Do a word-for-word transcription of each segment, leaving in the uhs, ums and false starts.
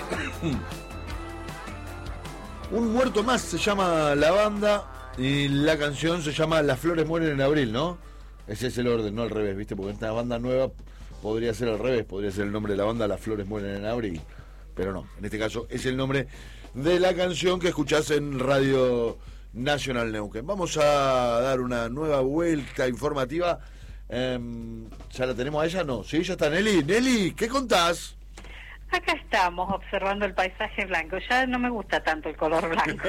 Un muerto más se llama la banda y la canción se llama Las flores mueren en abril, ¿no? Ese es el orden, no al revés, ¿viste? Porque esta banda nueva podría ser al revés, podría ser el nombre de la banda Las flores mueren en abril. Pero no, en este caso es el nombre de la canción que escuchás en Radio Nacional Neuquén. Vamos a dar una nueva vuelta informativa. Eh, ¿Ya la tenemos a ella? No, sí, ya está Nelly. Nelly, ¿qué contás? Acá estamos observando el paisaje blanco. Ya no me gusta tanto el color blanco.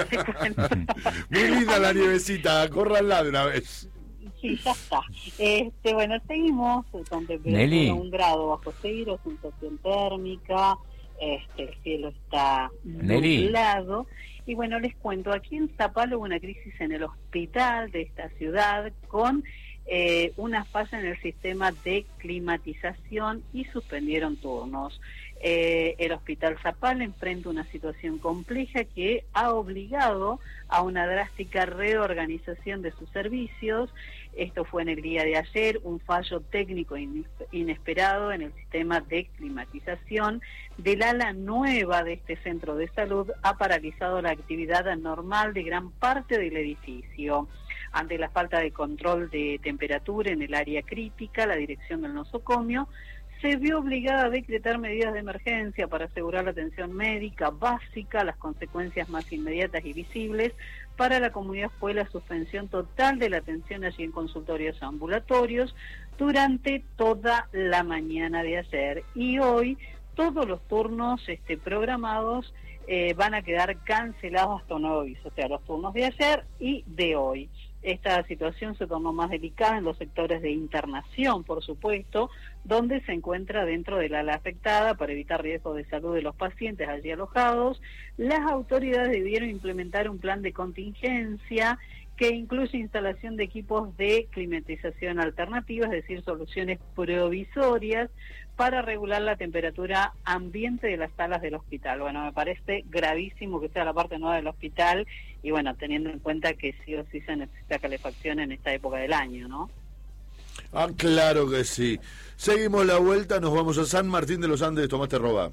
Muy linda la nievecita, córranla de una vez. Sí, ya está. Este, bueno, seguimos con temperatura un grado bajo cero, sensación térmica, este, el cielo está nublado. Y bueno, les cuento, aquí en Zapala hubo una crisis en el hospital de esta ciudad con eh, una falla en el sistema de climatización y suspendieron turnos. Eh, el Hospital Zapala enfrenta una situación compleja que ha obligado a una drástica reorganización de sus servicios. Esto fue en el día de ayer, un fallo técnico inesperado en el sistema de climatización del ala nueva de este centro de salud ha paralizado la actividad normal de gran parte del edificio. Ante la falta de control de temperatura en el área crítica, la dirección del nosocomio se vio obligada a decretar medidas de emergencia para asegurar la atención médica básica. Las consecuencias más inmediatas y visibles para la comunidad fue la suspensión total de la atención allí en consultorios ambulatorios durante toda la mañana de ayer. Y hoy todos los turnos este, programados eh, van a quedar cancelados hasta un nuevo aviso, o sea, los turnos de ayer y de hoy. Esta situación se tornó más delicada en los sectores de internación, por supuesto, donde se encuentra dentro del ala afectada para evitar riesgos de salud de los pacientes allí alojados. Las autoridades debieron implementar un plan de contingencia que incluye instalación de equipos de climatización alternativa, es decir, soluciones provisorias para regular la temperatura ambiente de las salas del hospital. Bueno, me parece gravísimo que sea la parte nueva del hospital y bueno, teniendo en cuenta que sí o sí se necesita calefacción en esta época del año, ¿no? Ah, claro que sí. Seguimos la vuelta, nos vamos a San Martín de los Andes. Tomás te roba.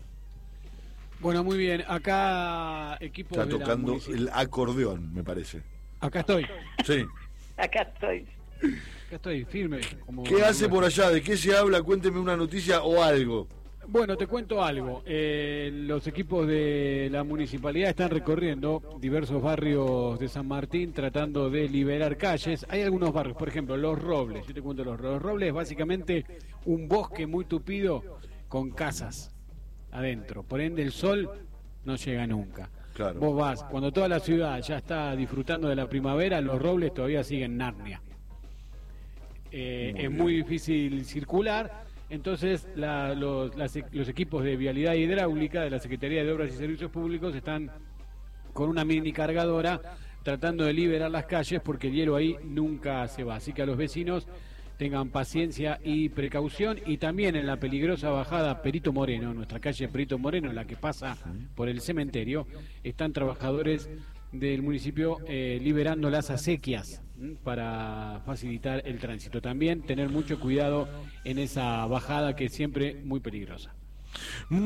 Bueno, muy bien. Acá equipo Está de tocando el acordeón, me parece. Acá estoy. Sí. Acá estoy. Acá estoy, firme. Como ¿Qué hace por allá? ¿De qué se habla? Cuénteme una noticia o algo. Bueno, te cuento algo. Eh, los equipos de la municipalidad están recorriendo diversos barrios de San Martín tratando de liberar calles. Hay algunos barrios, por ejemplo, Los Robles. Yo te cuento Los Robles. Los Robles es básicamente un bosque muy tupido con casas adentro. Por ende, el sol no llega nunca. Claro. Vos vas, cuando toda la ciudad ya está disfrutando de la primavera, Los Robles todavía siguen Narnia. Eh, muy es muy difícil circular, entonces la, los, las, los equipos de vialidad hidráulica de la Secretaría de Obras y Servicios Públicos están con una mini cargadora tratando de liberar las calles porque el hielo ahí nunca se va, así que a los vecinos tengan paciencia y precaución. Y también en la peligrosa bajada Perito Moreno, nuestra calle Perito Moreno, la que pasa por el cementerio, están trabajadores del municipio eh, liberando las acequias ¿m? para facilitar el tránsito. También tener mucho cuidado en esa bajada que es siempre muy peligrosa.